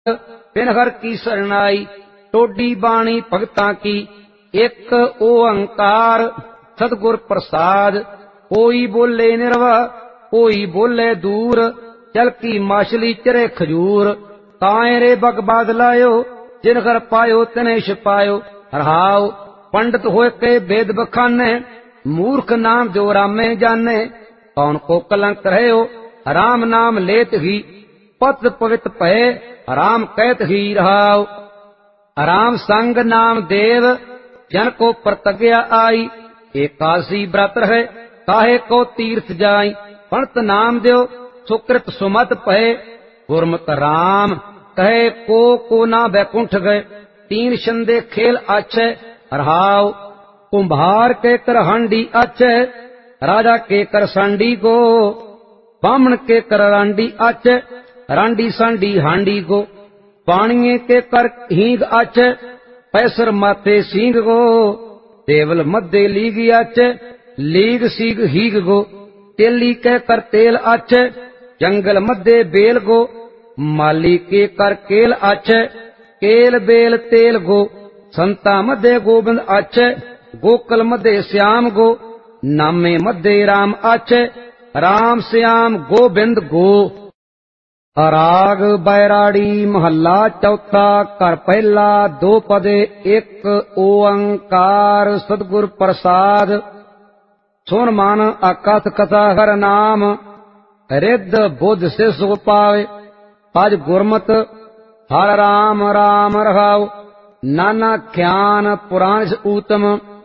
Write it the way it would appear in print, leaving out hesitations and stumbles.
बिन हर की सरनाई टोडी बाणी भगतां की। एक ओंकार सतगुर प्रसाद, कोई बोले निर्वा कोई बोले दूर। जल की माछली चरे खजूर, ताए रे बग बाद लायो, जिन घर पायो तिने छपायो। हरहाओ पंडित होए के वेद बखाने, मूर्ख नाम जो रामे जाने। कौन को कलंक रहे राम नाम लेत ही, पत पवित भय राम कहत ही रहाओ। राम संग नाम देव जन को प्रतिज्ञा आई, एकादशी व्रत रहे काहे को तीर्थ जाई। पंडित नाम देव सुकृत सुमत भय, गुरमुत राम कहे को ना बैकुंठ गए। तीन छंदे खेल अच्छे रहाओ, कुंभार के कर हांडी अच्छे, राजा के कर सांडी गो। बामण के कर रांडी अच्छे, रांडी सांडी हांडी गो। पाणिये के कर हींग अच्छे, पैसर माथे सींग गो। देवल मध्य लीग अच्छे, लीग सीग हीग गो। तेली के कर तेल अच्छे, जंगल मध्य बेल गो। माली के कर केल अच्छे, केल बेल तेल गो। संता मध्य गोविंद अच्छे, गोकुल मध्य श्याम गो। नामे मध्य राम अच्छे, राम श्याम गोविंद गो। राग बैराड़ी महला चौथा, कर पहला दो पदे एक ओंकार सतगुर प्रसाद। सुन मान अकथ कथा हर नाम, रिद्ध बुद्ध से सुख पावे। आज गुरमत हर राम राम रहाओ, नाना ख्यान पुराण से उत्तम।